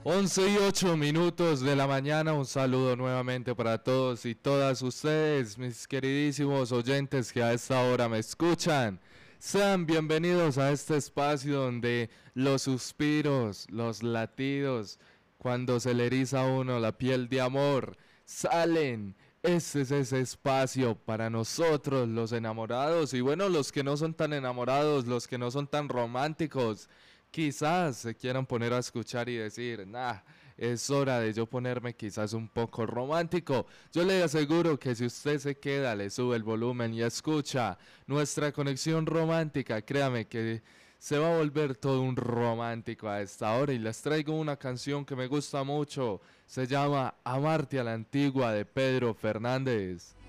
11:08 de la mañana, un saludo nuevamente para todos y todas ustedes, mis queridísimos oyentes que a esta hora me escuchan. Sean bienvenidos a este espacio donde los suspiros, los latidos, cuando se le eriza a uno la piel de amor, salen. Este es ese espacio para nosotros, los enamorados, y bueno, los que no son tan enamorados, los que no son tan románticos. Quizás se quieran poner a escuchar y decir, nah, es hora de yo ponerme quizás un poco romántico. Yo le aseguro que si usted se queda, le sube el volumen y escucha nuestra conexión romántica, créame que se va a volver todo un romántico a esta hora. Y les traigo una canción que me gusta mucho, se llama Amarte a la Antigua de Pedro Fernández.